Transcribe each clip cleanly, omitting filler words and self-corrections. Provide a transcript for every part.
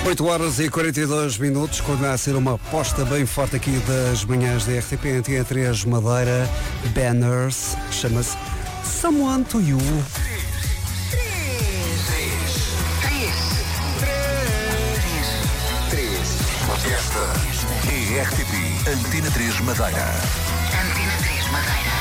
8h42, continua a ser uma aposta bem forte aqui das manhãs da RTP Antena 3 Madeira. Banners, chama-se Someone to You. Esta é a RTP Antena 3 Madeira. Antena 3 Madeira.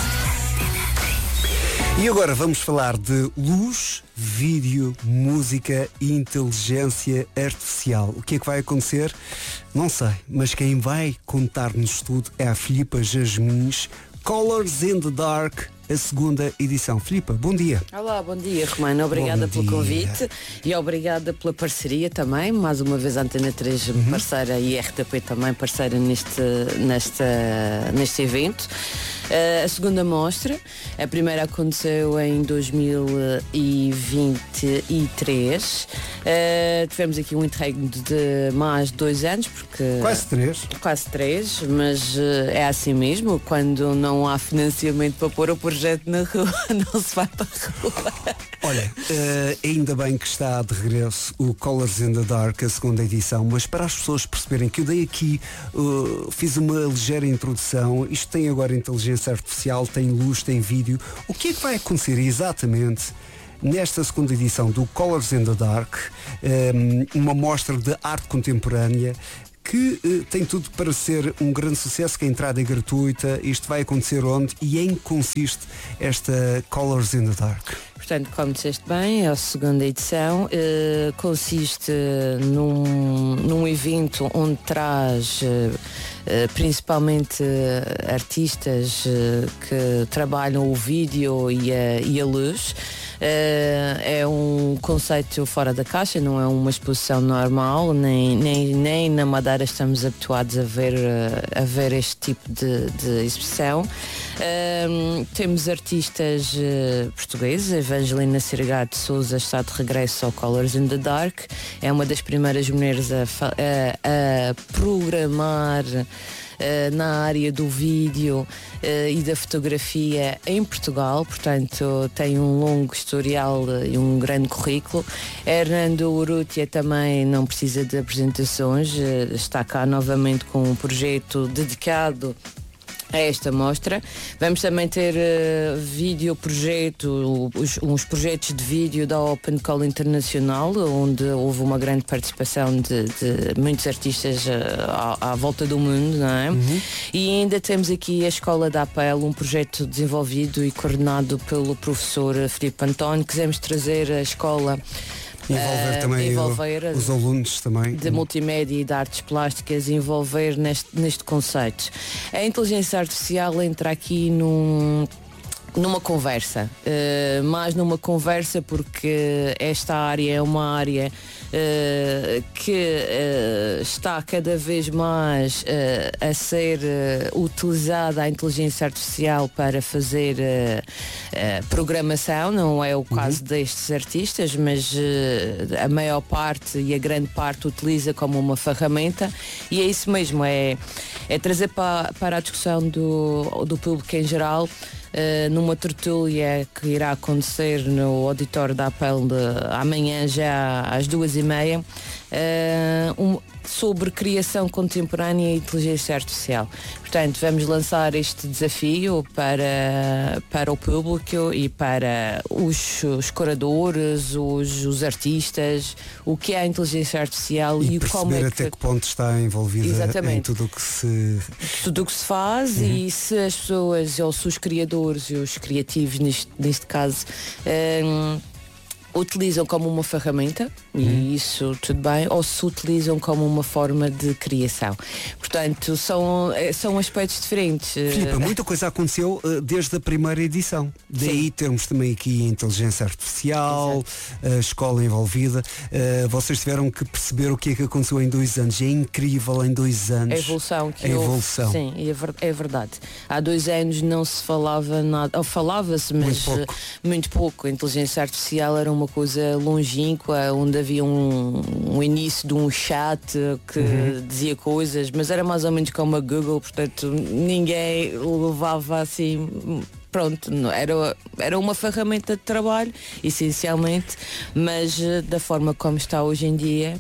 E agora vamos falar de luz, vídeo, música e inteligência artificial. O que é que vai acontecer? Não sei, mas quem vai contar-nos tudo é a Filipa Jasmins, Colors in the Dark, a segunda edição. Filipa, bom dia. Olá, bom dia, Romana. Obrigada pelo convite e obrigada pela parceria também. Mais uma vez a Antena 3 parceira e a RTP também parceira neste evento. A segunda mostra, a primeira aconteceu em 2023. Tivemos aqui um interregno de mais de 2 anos, porque... Quase três, mas é assim mesmo, quando não há financiamento para pôr o projeto na rua, não se vai para a rua. Olha, ainda bem que está de regresso o Colors in the Dark, a segunda edição, mas para as pessoas perceberem que eu dei aqui, fiz uma ligeira introdução, isto tem agora inteligência artificial, tem luz, tem vídeo. O que é que vai acontecer exatamente nesta segunda edição do Colors in the Dark, uma mostra de arte contemporânea que tem tudo para ser um grande sucesso, que a entrada é gratuita. Isto vai acontecer onde e em que consiste esta Colors in the Dark? Portanto, como disseste bem, a segunda edição consiste num evento onde traz principalmente artistas que trabalham o vídeo e a luz. É um conceito fora da caixa, não é uma exposição normal, nem na Madeira estamos habituados a ver este tipo de exibição. Temos artistas portugueses. Evangelina Sergado de Souza está de regresso ao Colors in the Dark, é uma das primeiras mulheres a programar na área do vídeo e da fotografia em Portugal, portanto tem um longo historial e um grande currículo. Hernando Urrutia também não precisa de apresentações, está cá novamente com um projeto dedicado a esta mostra. Vamos também ter uns projetos de vídeo da Open Call Internacional, onde houve uma grande participação de muitos artistas à volta do mundo, não é? E ainda temos aqui a Escola da APEL, um projeto desenvolvido e coordenado pelo professor Filipe António. Quisemos trazer a escola envolver também os alunos também de multimédia e de artes plásticas, envolver neste conceito. A inteligência artificial entra aqui numa conversa, mais numa conversa, porque esta área é uma área que está cada vez mais a ser utilizada a inteligência artificial para fazer programação. Não é o caso destes artistas, mas a maior parte e a grande parte utiliza como uma ferramenta, e é isso mesmo, é trazer para a discussão do público em geral, numa tertúlia que irá acontecer no auditório da APEL amanhã já às 2h30, sobre criação contemporânea e inteligência artificial. Portanto, vamos lançar este desafio para o público e para os curadores, os artistas, o que é a inteligência artificial e como é que... até que ponto está envolvida em tudo o que se faz, e se as pessoas, ou se os criadores e os criativos neste caso, utilizam como uma ferramenta, e isso tudo bem, ou se utilizam como uma forma de criação. Portanto, são aspectos diferentes. Filipa, muita coisa aconteceu desde a primeira edição. Daí termos também aqui a inteligência artificial, a escola envolvida. Vocês tiveram que perceber o que é que aconteceu em 2 anos. É incrível, em 2 anos. A evolução que houve. Sim, é verdade. Há 2 anos não se falava nada, ou falava-se, mas muito pouco. A inteligência artificial era uma coisa longínqua, onde havia um início de um chat que dizia coisas, mas era mais ou menos como a Google, portanto ninguém levava assim pronto, era uma ferramenta de trabalho, essencialmente, mas da forma como está hoje em dia,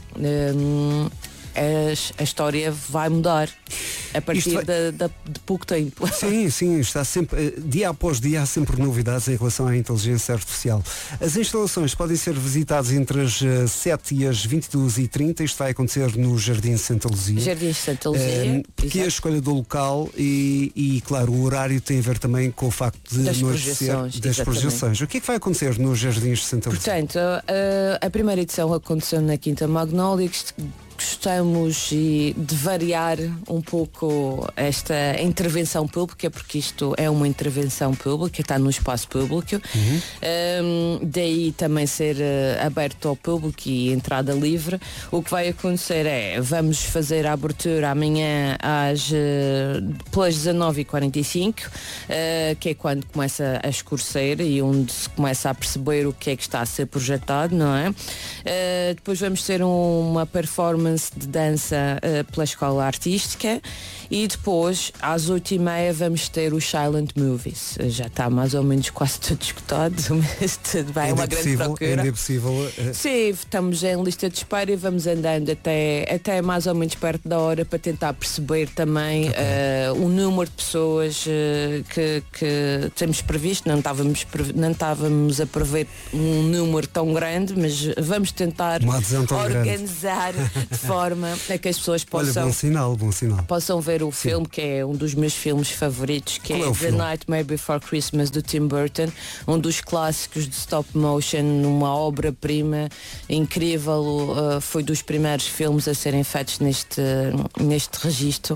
a história vai mudar a partir de pouco tempo. Sim, está sempre, dia após dia há sempre novidades em relação à inteligência artificial. As instalações podem ser visitadas entre as 7 e as 22h30. Isto vai acontecer no Jardim de Santa Luzia. Jardim de Santa Luzia. Porque é a escolha do local e, claro, o horário tem a ver também com o facto de das projeções. O que é que vai acontecer nos Jardins de Santa Luzia? Portanto, a primeira edição aconteceu na Quinta Magnólia. Gostamos de variar um pouco esta intervenção pública, porque isto é uma intervenção pública, está no espaço público. Daí também ser aberto ao público e entrada livre. O que vai acontecer vamos fazer a abertura amanhã pelas 19h45, que é quando começa a escurecer e onde se começa a perceber o que é que está a ser projetado, não é? Depois vamos ter uma performance de dança pela escola artística e depois às 8h30 vamos ter os Silent Movies. Já está mais ou menos quase tudo escutado, mas tudo bem, é uma grande procura. Ainda é possível. Sim, estamos em lista de espera e vamos andando até mais ou menos perto da hora para tentar perceber também o número de pessoas que temos previsto. Não estávamos a prever um número tão grande, mas vamos tentar organizar de forma a que as pessoas possam, bom sinal. possam ver o filme, que é um dos meus filmes favoritos, que é The Nightmare Before Christmas, do Tim Burton, um dos clássicos de stop motion, uma obra-prima incrível, foi dos primeiros filmes a serem feitos neste registro,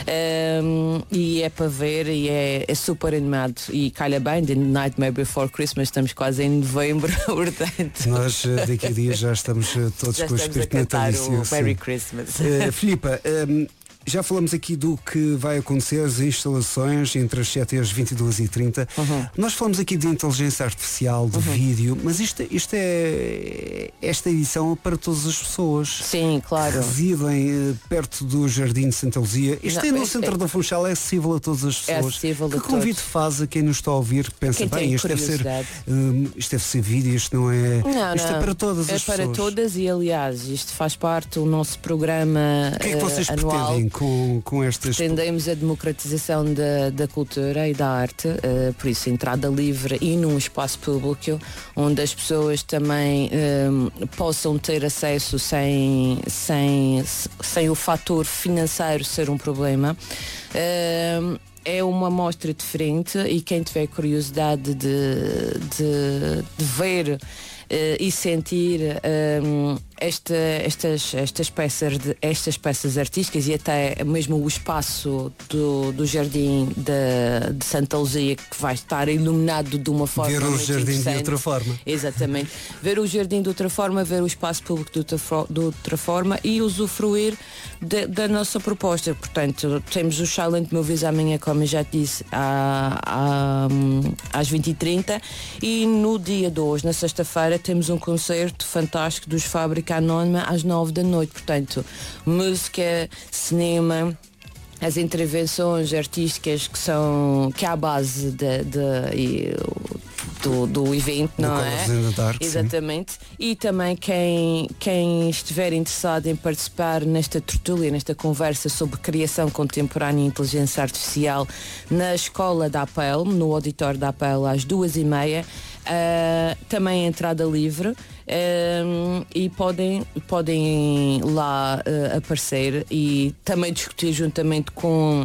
e é para ver e é super animado e calha bem. The Nightmare Before Christmas, estamos quase em novembro, portanto nós daqui a dias já estamos todos já com o espírito natalício. Merry Christmas. Filipa, já falamos aqui do que vai acontecer, as instalações entre as 7 e as 22h30. Nós falamos aqui de inteligência artificial, de vídeo, mas esta edição é para todas as pessoas. Sim, claro. Que residem perto do Jardim de Santa Luzia. Isto no centro da Funchal, é acessível a todas as pessoas. É acessível que convite faz a quem nos está a ouvir, que pensa, bem, isto deve ser vídeo, isto não é... Isto é para todas as pessoas. É para todas e, aliás, isto faz parte do nosso programa o que é que vocês anual. Pretendem com estas... Pretendemos a democratização da cultura e da arte, por isso entrada livre e num espaço público onde as pessoas também possam ter acesso sem o fator financeiro ser um problema. É uma mostra diferente e quem tiver curiosidade de ver e sentir estas peças artísticas e até mesmo o espaço do Jardim de Santa Luzia, que vai estar iluminado de uma forma ver o muito jardim de outra forma. Exatamente. Ver o jardim de outra forma, ver o espaço público de outra forma e usufruir da nossa proposta. Portanto, temos os Silent Movies amanhã, como eu já disse, às 20h30 e no dia de hoje, na sexta-feira, temos um concerto fantástico dos Fábrica Anónima às 9 da noite. Portanto, música, cinema, as intervenções artísticas que é a base do evento, não é? Exatamente. Sim. E também quem estiver interessado em participar nesta tertúlia, nesta conversa sobre criação contemporânea e inteligência artificial na Escola da APEL, no auditório da APEL às 2h30, também entrada livre. E podem lá aparecer e também discutir juntamente com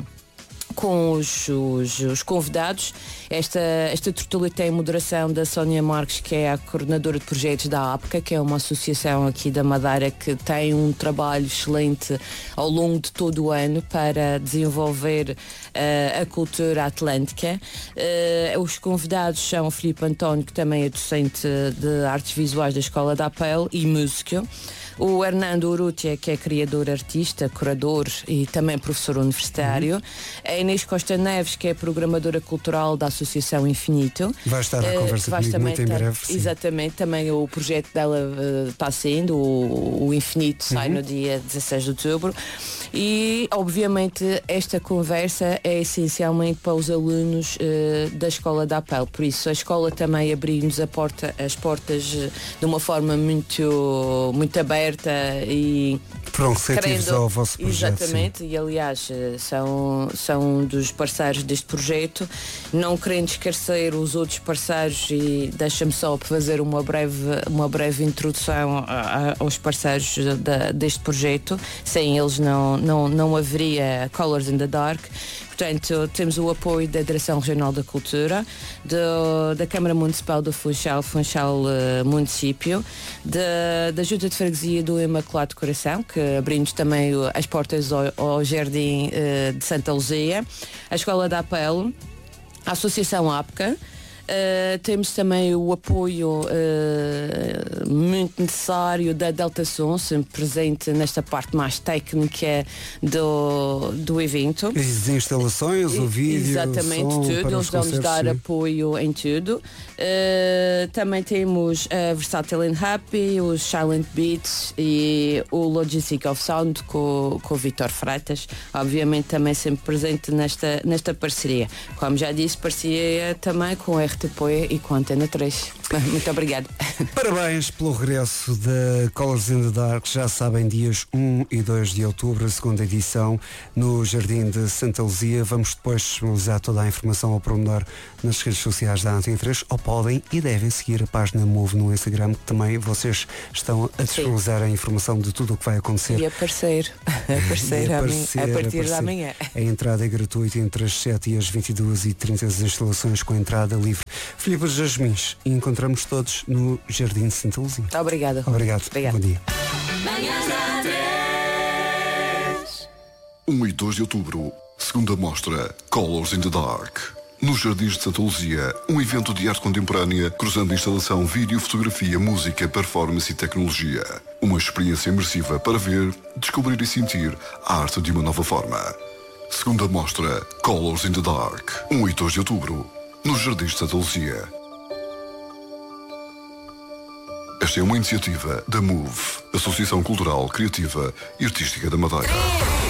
os convidados. Esta tertúlia tem moderação da Sónia Marques, que é a coordenadora de projetos da APCA, que é uma associação aqui da Madeira que tem um trabalho excelente ao longo de todo o ano para desenvolver a cultura atlântica. Os convidados são o Filipe António, que também é docente de artes visuais da Escola da APEL e músico. O Hernando Urrutia, que é criador, artista, curador e também professor universitário. A Inês Costa Neves, que é programadora cultural da Associação Infinito. Vai estar à conversa comigo muito em breve. Sim. Exatamente, também o projeto dela está saindo, o Infinito sai no dia 16 de outubro. E, obviamente, esta conversa é essencialmente para os alunos da Escola da APEL. Por isso, a escola também abriu-nos as portas de uma forma muito, muito aberta e foram receptivos ao vosso projeto. Exatamente, sim. E aliás são um dos parceiros deste projeto. Não querendo esquecer os outros parceiros, e deixa-me só fazer uma breve introdução aos parceiros deste projeto. Sem eles não haveria Colors in the Dark. Portanto, temos o apoio da Direção Regional da Cultura, da Câmara Municipal do Funchal Município, da Junta de Freguesia do Imaculado Coração, que abrimos também as portas ao Jardim de Santa Luzia, a Escola da APEL, a Associação APCA. Temos também o apoio muito necessário da Delta Som, sempre presente nesta parte mais técnica do evento. As instalações, o vídeo, exatamente, o som, tudo, eles vão-nos dar apoio em tudo. Também temos a Versátil and Happy, os Silent Beats e o Logistic of Sound com o Vítor Freitas, obviamente também sempre presente nesta parceria. Como já disse, parceria também com a RTP e com a Antena 3. Muito obrigado. Parabéns pelo regresso da Colors in the Dark. Já sabem, dias 1 e 2 de outubro, a segunda edição no Jardim de Santa Luzia. Vamos depois disponibilizar toda a informação ao pormenor nas redes sociais da Antena 3, ou podem e devem seguir a página Move no Instagram, que também vocês estão a disponibilizar a informação de tudo o que vai acontecer. E aparecer a partir da manhã. A entrada é gratuita entre as 7 e as 22h30, as instalações com entrada livre. Filipe Jasmins, e encontramos todos no Jardim de Santa Luzia. Obrigada. Obrigado. Bom dia. 1 e 2 de outubro, segunda mostra Colors in the Dark. Nos Jardins de Santa Luzia, um evento de arte contemporânea cruzando instalação, vídeo, fotografia, música, performance e tecnologia. Uma experiência imersiva para ver, descobrir e sentir a arte de uma nova forma. Segunda mostra Colors in the Dark, 1 e 2 de outubro, nos Jardins de Santa Luzia. Esta é uma iniciativa da Move, Associação Cultural, Criativa e Artística da Madeira.